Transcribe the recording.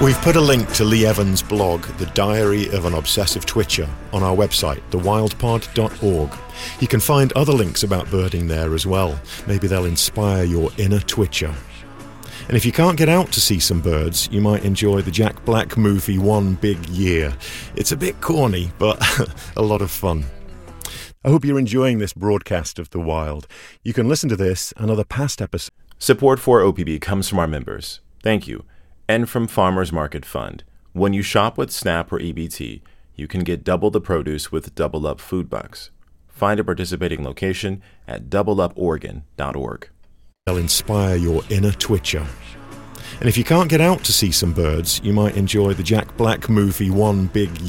We've put a link to Lee Evans' blog, The Diary of an Obsessive Twitcher, on our website, thewildpod.org. You can find other links about birding there as well. Maybe they'll inspire your inner twitcher. And if you can't get out to see some birds, you might enjoy the Jack Black movie One Big Year. It's a bit corny, but a lot of fun. I hope you're enjoying this broadcast of The Wild. You can listen to this and other past episodes. Support for OPB comes from our members. Thank you. And from Farmers Market Fund. When you shop with SNAP or EBT, you can get double the produce with Double Up Food Bucks. Find a participating location at doubleuporegon.org. They'll inspire your inner twitcher. And if you can't get out to see some birds, you might enjoy the Jack Black movie One Big Year.